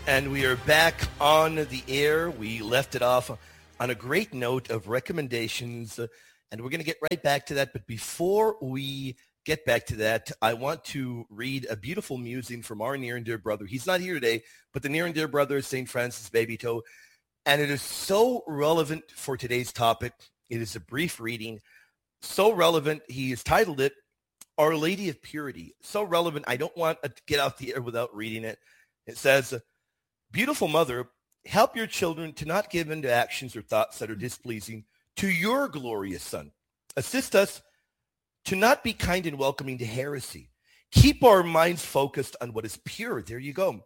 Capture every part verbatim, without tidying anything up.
And we are back on the air. We left it off on a great note of recommendations, uh, and we're going to get right back to that. But before we get back to that, I want to read a beautiful musing from our near and dear brother. He's not here today, but the near and dear brother, Saint Francis Baby Toe. And it is so relevant for today's topic. It is a brief reading, so relevant. He has titled it, Our Lady of Purity. So relevant, I don't want to get out the air without reading it. It says, Beautiful Mother, help your children to not give in to actions or thoughts that are displeasing to your glorious Son. Assist us to not be kind and welcoming to heresy. Keep our minds focused on what is pure. There you go.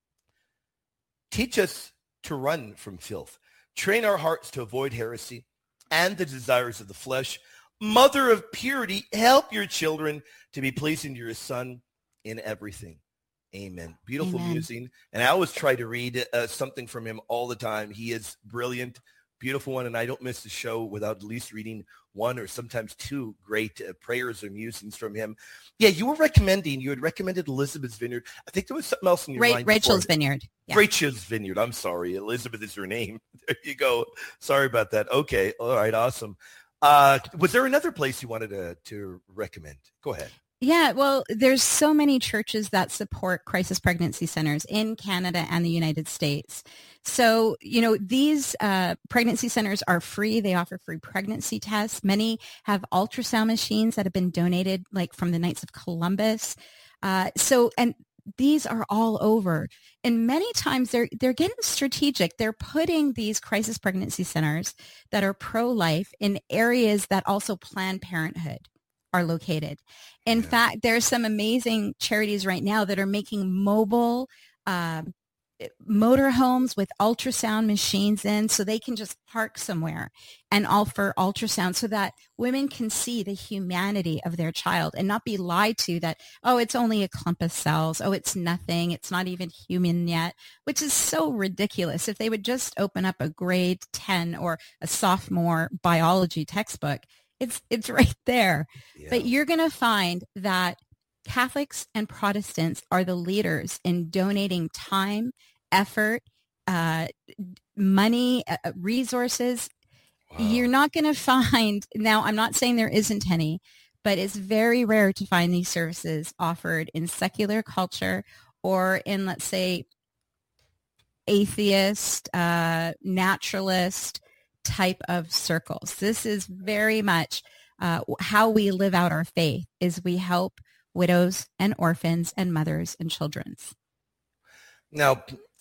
Teach us to run from filth. Train our hearts to avoid heresy and the desires of the flesh. Mother of purity, help your children to be pleasing to your Son in everything. Amen. Beautiful Amen. musing. And I always try to read uh, something from him all the time. He is brilliant, beautiful one, and I don't miss the show without at least reading one or sometimes two great uh, prayers or musings from him. Yeah, you were recommending, you had recommended Elizabeth's Vineyard. I think there was something else in your Ra- mind. Rachel's before. Vineyard. Yeah. Rachel's Vineyard. I'm sorry. Elizabeth is her name. There you go. Sorry about that. Okay. All right. Awesome. Uh, was there another place you wanted to, to recommend? Go ahead. Yeah, well, there's so many churches that support crisis pregnancy centers in Canada and the United States. So, you know, these uh, pregnancy centers are free. They offer free pregnancy tests. Many have ultrasound machines that have been donated, like from the Knights of Columbus. Uh, so, and these are all over. And many times they're they're getting strategic. They're putting these crisis pregnancy centers that are pro-life in areas that also Planned Parenthood are located. In Yeah. fact, there's some amazing charities right now that are making mobile um, motorhomes with ultrasound machines in, so they can just park somewhere and offer ultrasound so that women can see the humanity of their child and not be lied to that, oh, it's only a clump of cells. Oh, it's nothing. It's not even human yet, which is so ridiculous. If they would just open up a grade ten or a sophomore biology textbook, It's it's right there. Yeah. But you're going to find that Catholics and Protestants are the leaders in donating time, effort, uh, money, uh, resources. Wow. You're not going to find, now I'm not saying there isn't any, but it's very rare to find these services offered in secular culture or in, let's say, atheist, uh, naturalist type of circles. This is very much uh, how we live out our faith, is we help widows and orphans and mothers and children's. Now,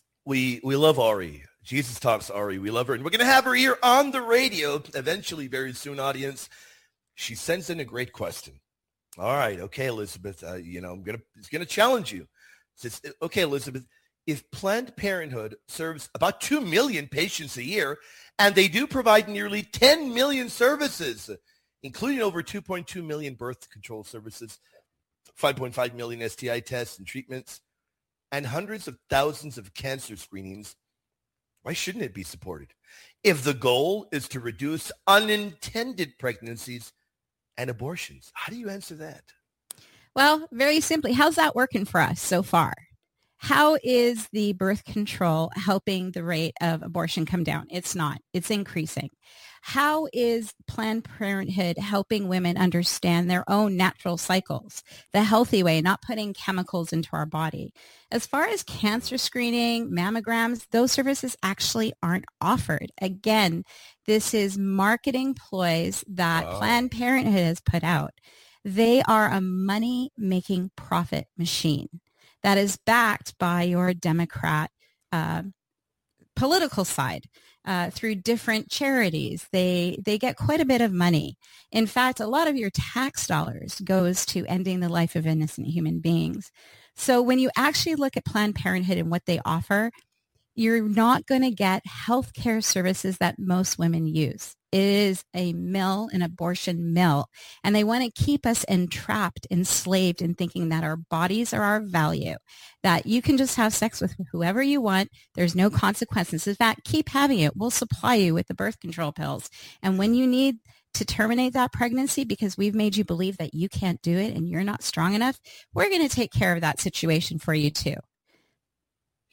we we love Ari. Jesus Talks Ari. We love her. And we're going to have her here on the radio eventually, very soon, audience. She sends in a great question. All right. Okay, Elizabeth, uh, you know, I'm going to, it's going to challenge you. Says, okay, Elizabeth, if Planned Parenthood serves about two million patients a year, and they do provide nearly ten million services, including over two point two million birth control services, five point five million S T I tests and treatments, and hundreds of thousands of cancer screenings, why shouldn't it be supported? If the goal is to reduce unintended pregnancies and abortions, how do you answer that? Well, very simply, how's that working for us so far? How is the birth control helping the rate of abortion come down? It's not. It's increasing. How is Planned Parenthood helping women understand their own natural cycles, the healthy way, not putting chemicals into our body? As far as cancer screening, mammograms, those services actually aren't offered. Again, this is marketing ploys that Wow. Planned Parenthood has put out. They are a money-making profit machine that is backed by your Democrat uh, political side uh, through different charities. They they get quite a bit of money. In fact, a lot of your tax dollars goes to ending the life of innocent human beings. So when you actually look at Planned Parenthood and what they offer, you're not going to get healthcare services that most women use. It is a mill, an abortion mill. And they want to keep us entrapped, enslaved in thinking that our bodies are our value, that you can just have sex with whoever you want. There's no consequences. In fact, keep having it. We'll supply you with the birth control pills. And when you need to terminate that pregnancy because we've made you believe that you can't do it and you're not strong enough, we're going to take care of that situation for you too.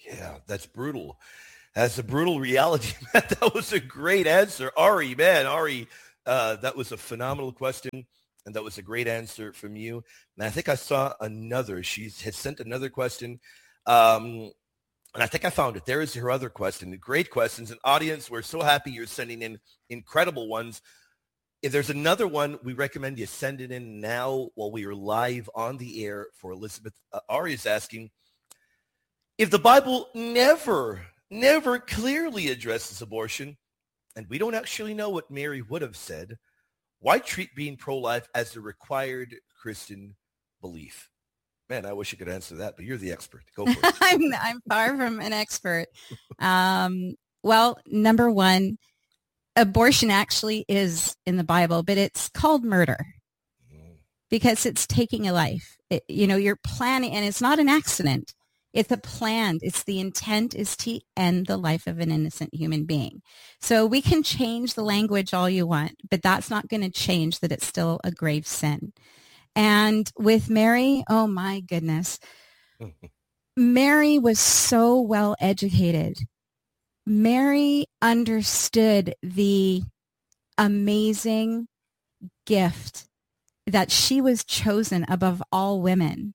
Yeah, that's brutal. That's a brutal reality. That was a great answer. Ari, man, Ari, uh, that was a phenomenal question. And that was a great answer from you. And I think I saw another. She had sent another question. Um, and I think I found it. There is her other question. Great questions. And audience, we're so happy you're sending in incredible ones. If there's another one, we recommend you send it in now while we are live on the air for Elizabeth. Uh, Ari is asking, if the Bible never, never clearly addresses abortion, and we don't actually know what Mary would have said, why treat being pro-life as a required Christian belief? Man, I wish you could answer that, but you're the expert. Go for it. I'm, I'm far from an expert. Um, well, number one, abortion actually is in the Bible, but it's called murder because it's taking a life. It, you know, you're planning, and it's not an accident. It's a plan. It's the intent is to end the life of an innocent human being. So we can change the language all you want, but that's not going to change that it's still a grave sin. And with Mary, oh my goodness, Mary was so well educated. Mary understood the amazing gift that she was chosen above all women.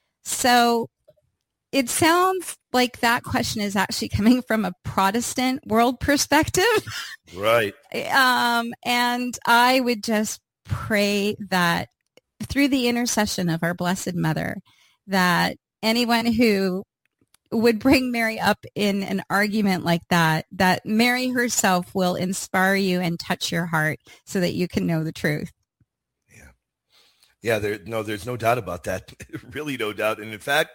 So it sounds like that question is actually coming from a Protestant world perspective. Right. Um, and I would just pray that through the intercession of our Blessed Mother, that anyone who would bring Mary up in an argument like that, that Mary herself will inspire you and touch your heart so that you can know the truth. Yeah. Yeah, there, no, there's no doubt about that. Really no doubt. And in fact,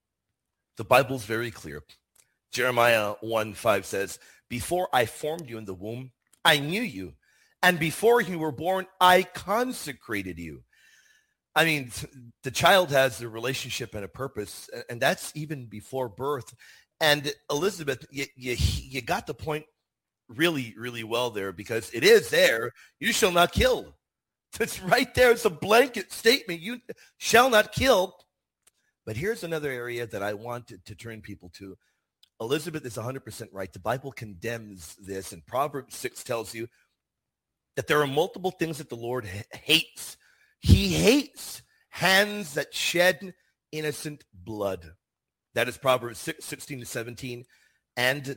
the Bible's very clear. Jeremiah one five says, before I formed you in the womb, I knew you. And before you were born, I consecrated you. I mean, the child has a relationship and a purpose, and that's even before birth. And Elizabeth, you, you, you got the point really, really well there, because it is there. You shall not kill. It's right there. It's a blanket statement. You shall not kill. But here's another area that I want to, to turn people to. Elizabeth is one hundred percent right. The Bible condemns this, and Proverbs six tells you that there are multiple things that the Lord ha- hates. He hates hands that shed innocent blood. That is Proverbs six, sixteen to seventeen. And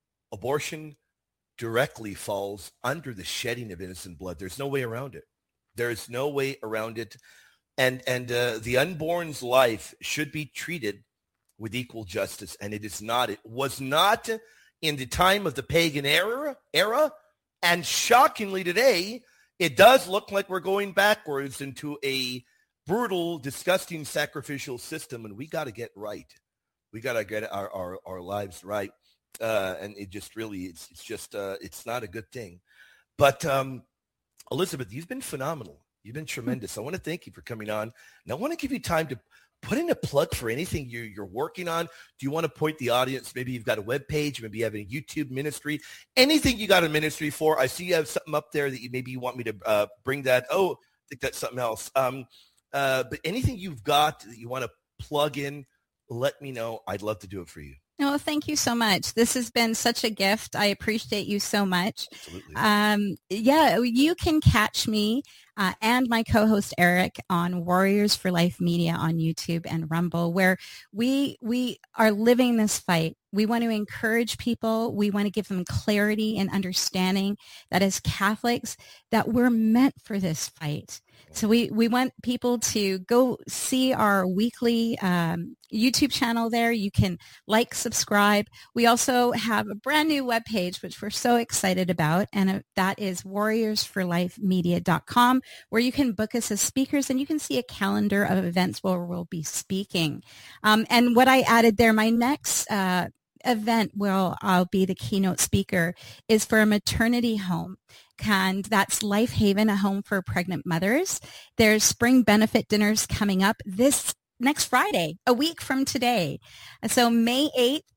abortion directly falls under the shedding of innocent blood. There's no way around it. There's no way around it. And and uh, the unborn's life should be treated with equal justice, and it is not. It was not in the time of the pagan era, era, and shockingly today, it does look like we're going backwards into a brutal, disgusting sacrificial system, and we got to get right. We got to get our, our, our lives right, uh, and it just really, it's, it's just, uh, it's not a good thing. But um, Elizabeth, you've been phenomenal. You've been tremendous. I want to thank you for coming on. And I want to give you time to put in a plug for anything you're, you're working on. Do you want to point the audience? Maybe you've got a web page. Maybe you have a YouTube ministry. Anything you got a ministry for. I see you have something up there that you maybe you want me to uh, bring that. Oh, I think that's something else. Um, uh, but anything you've got that you want to plug in, let me know. I'd love to do it for you. Oh, thank you so much. This has been such a gift. I appreciate you so much. Absolutely. Um, yeah, you can catch me uh, and my co-host Eric on Warriors for Life Media on YouTube and Rumble, where we we are living this fight. We want to encourage people. We want to give them clarity and understanding that as Catholics, that we're meant for this fight. So we, we want people to go see our weekly um, YouTube channel there. You can like, subscribe. We also have a brand new webpage, which we're so excited about. And uh, that is warriors for life media dot com, where you can book us as speakers and you can see a calendar of events where we'll be speaking. Um, and what I added there, my next uh, event where I'll be the keynote speaker is for a maternity home. And that's Life Haven, a home for pregnant mothers. There's spring benefit dinners coming up this next Friday, a week from today. So May eighth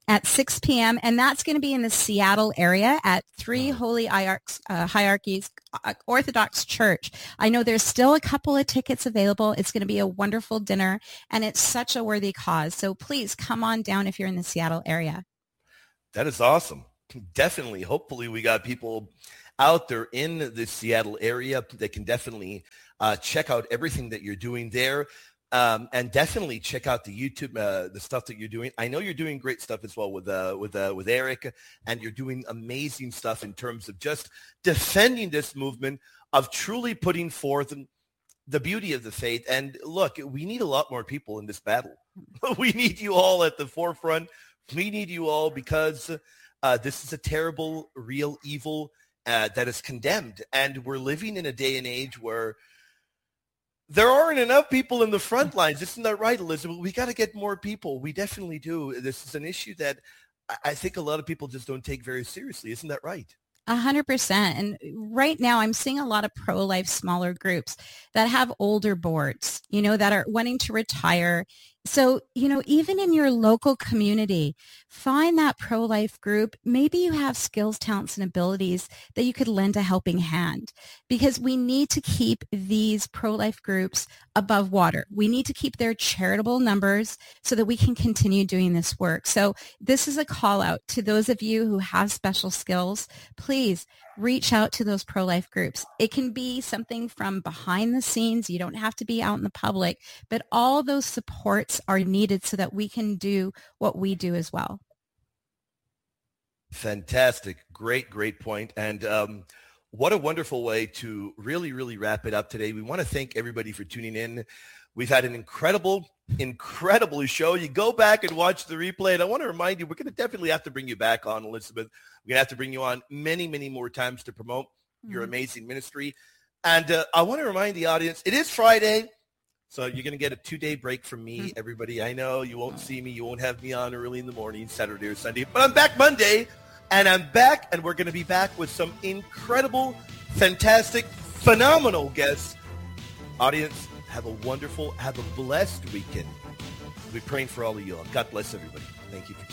at six p.m. And that's going to be in the Seattle area at Three Holy Hierarch- uh, Hierarchies uh, Orthodox Church. I know there's still a couple of tickets available. It's going to be a wonderful dinner, and it's such a worthy cause. So please come on down if you're in the Seattle area. That is awesome. Definitely. Hopefully we got people out there in the Seattle area that can definitely uh, check out everything that you're doing there. Um, and definitely check out the YouTube, uh, the stuff that you're doing. I know you're doing great stuff as well with uh, with uh, with Eric, and you're doing amazing stuff in terms of just defending this movement of truly putting forth the beauty of the faith. And look, we need a lot more people in this battle. We need you all at the forefront. We need you all because uh, this is a terrible, real evil uh, that is condemned. And we're living in a day and age where there aren't enough people in the front lines. Isn't that right, Elizabeth? We got to get more people. We definitely do. This is an issue that I think a lot of people just don't take very seriously. Isn't that right? A hundred percent. And right now I'm seeing a lot of pro-life smaller groups that have older boards, you know, that are wanting to retire. So, you know, even in your local community, find that pro-life group. Maybe you have skills, talents, and abilities that you could lend a helping hand, because we need to keep these pro-life groups above water. We need to keep their charitable numbers so that we can continue doing this work. So this is a call out to those of you who have special skills. Please reach out to those pro-life groups. It can be something from behind the scenes. You don't have to be out in the public, but all those supports are needed so that we can do what we do as well. Fantastic. Great, great point. And um, what a wonderful way to really, really wrap it up today. We want to thank everybody for tuning in. We've had an incredible, incredible show. You go back and watch the replay. And I want to remind you, we're going to definitely have to bring you back on, Elizabeth. We're going to have to bring you on many, many more times to promote mm-hmm. your amazing ministry. And uh, I want to remind the audience, it is Friday. So you're going to get a two-day break from me, mm-hmm. everybody. I know you won't see me. You won't have me on early in the morning, Saturday or Sunday. But I'm back Monday, and I'm back, and we're going to be back with some incredible, fantastic, phenomenal guests. Audience, have a wonderful, have a blessed weekend. We'll be praying for all of you all. God bless everybody. Thank you for